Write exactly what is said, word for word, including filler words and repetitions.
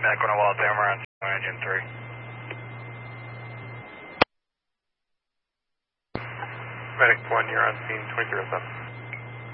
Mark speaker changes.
Speaker 1: Medic one, Wall Hammer on engine three.
Speaker 2: Medic one, you're on scene twenty-three oh seven.